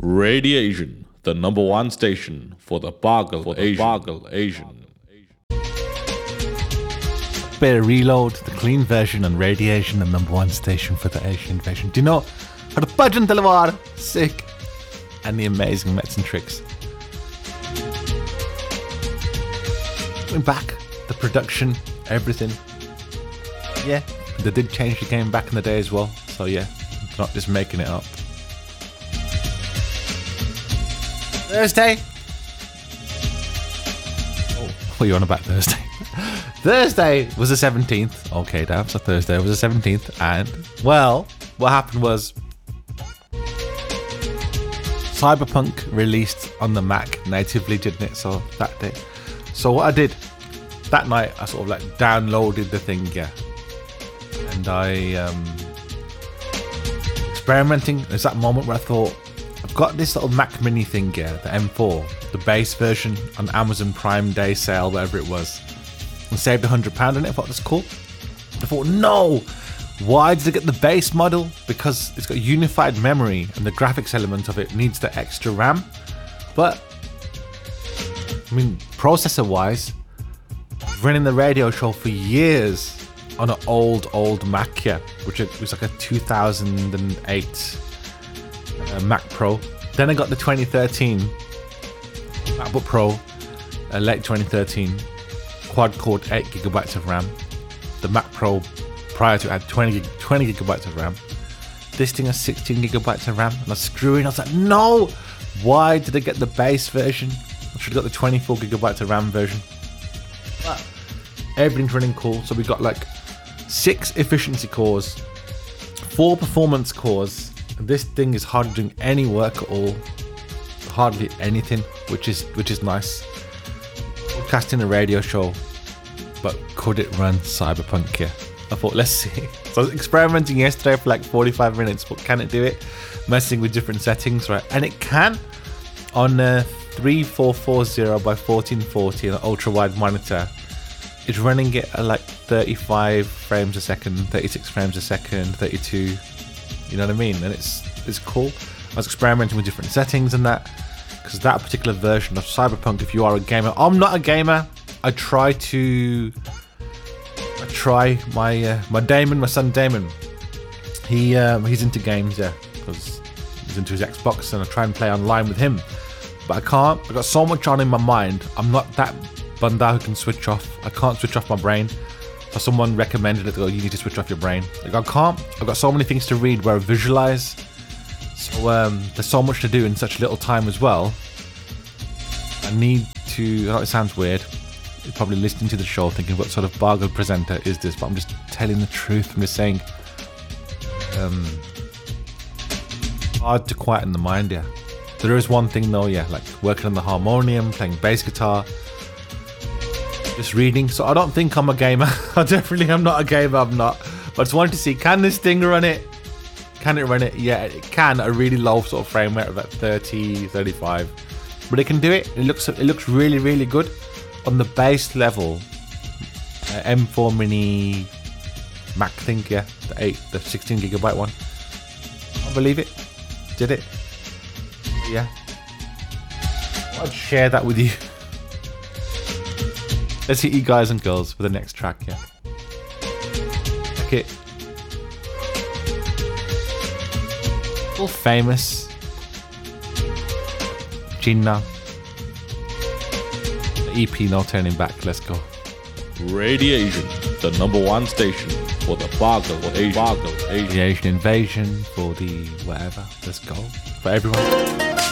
Radiation, the number one station for the Bargle Asian. Bit of Reload, the clean version, and Radiation, the number one station for the Asian invasion. Do you know how the Budget Televar? Sick. And the amazing Mets and Tricks. Going back, the production, everything. Yeah, they did change the game back in the day as well. So yeah, not just making it up. Thursday. Oh, what are you on about Thursday? Thursday was the 17th. Okay, Dav, so Thursday was the 17th. And, well, what happened was Cyberpunk released on the Mac natively, didn't it? So that day. So what I did that night, I sort of like downloaded the thing, yeah. And I experimenting. There's that moment where I thought, I've got this little Mac Mini thing, yeah, the M4, the base version on Amazon Prime Day sale, whatever it was, and saved £100 on it. I thought that's cool. I thought, no, why did I get the base model? Because it's got unified memory and the graphics element of it needs the extra RAM. But I mean, processor wise, running the radio show for years on an old Mac, yeah, which was like a 2008 Mac Pro. Then I got the 2013 MacBook Pro, late 2013, quad-core 8GB of RAM. The Mac Pro prior to it had 20 gigabytes of RAM. This thing has 16GB of RAM, and I was screwing. I was like, no! Why did I get the base version? I should have got the 24GB of RAM version. But everything's running cool. So we got like 6 efficiency cores, 4 performance cores. This thing is hardly doing any work at all, hardly anything, which is nice. Broadcasting a radio show, but could it run Cyberpunk? Yeah, I thought, let's see. So I was experimenting yesterday for like 45 minutes, but can it do it? Messing with different settings, right? And it can on 3440 by 1440, an ultra wide monitor. It's running it at like 35 frames a second, 36 frames a second, 32. You know what I mean? And it's cool. I was experimenting with different settings and that, because that particular version of Cyberpunk, if you are a gamer, I'm not a gamer. I try my Damon, my son Damon. He's into games, yeah, because he's into his Xbox, and I try and play online with him. But I can't. I've got so much on in my mind. I'm not that bunda who can switch off. I can't switch off my brain. So someone recommended it to go, you need to switch off your brain. Like, I can't. I've got so many things to read where I visualize. So there's so much to do in such little time as well. I need to, I know it sounds weird. You're probably listening to the show thinking, what sort of Bargle presenter is this? But I'm just telling the truth. I'm just saying, hard to quieten the mind, yeah. There is one thing though, yeah, like working on the harmonium, playing bass guitar, just reading. So I don't think I'm a gamer. I definitely am not a gamer. I'm not. But I just wanted to see, can this thing run it? Can it run it? Yeah, it can. A really low sort of frame rate of about 30, 35. But it can do it. It looks really, really good. On the base level, M4 Mini Mac thing, yeah, the 16GB one. I believe it. Did it. Yeah. I'd share that with you. Let's hit you guys and girls with the next track, yeah. Okay. All famous. Jinnah. EP, no turning back. Let's go. Radiation, the number one station for the Bargle Asian. The Asian invasion, for the whatever. Let's go. For everyone.